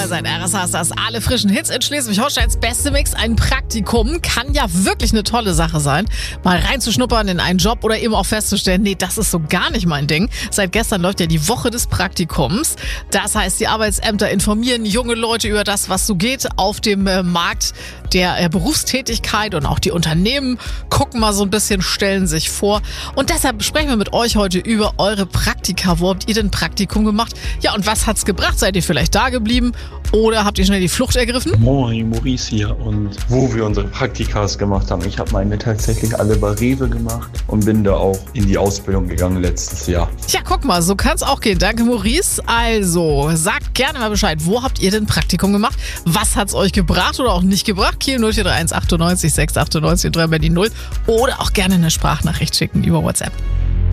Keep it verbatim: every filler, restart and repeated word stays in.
dabei sein. R S H ist das alle frischen Hits in Schleswig-Holsteins beste Mix. Ein Praktikum kann ja wirklich eine tolle Sache sein. Mal reinzuschnuppern in einen Job oder eben auch festzustellen, nee, das ist so gar nicht mein Ding. Seit gestern läuft ja die Woche des Praktikums. Das heißt, die Arbeitsämter informieren junge Leute über das, was so geht auf dem äh, Markt der äh, Berufstätigkeit, und auch die Unternehmen gucken mal so ein bisschen, stellen sich vor. Und deshalb sprechen wir mit euch heute über eure Praktika. Wo habt ihr denn Praktikum gemacht? Ja, und was hat's gebracht? Seid ihr vielleicht da geblieben oder habt ihr schnell die Flucht ergriffen? Moin, Maurice hier. Und wo wir unsere Praktikas gemacht haben, ich habe meine tatsächlich alle bei Rewe gemacht und bin da auch in die Ausbildung gegangen letztes Jahr. Tja, guck mal, so kann's auch gehen. Danke, Maurice. Also, sagt gerne mal Bescheid, wo habt ihr denn Praktikum gemacht? Was hat's euch gebracht oder auch nicht gebracht? Kiel null vier drei eins achtundneunzig sechs achtundneunzig drei Berlin null oder auch gerne eine Sprachnachricht schicken über WhatsApp.